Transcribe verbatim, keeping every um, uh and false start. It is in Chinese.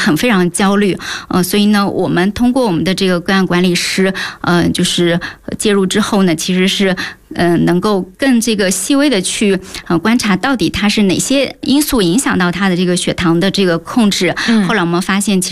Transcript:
很非常焦虑，呃，所以呢，我们通过我们的这个个案管理师，呃，就是介入之后呢，其实是。嗯、呃，能够更这个细微的去呃观察到底它是哪些因素影响到它的这个血糖的这个控制。嗯、后来我们发现，其实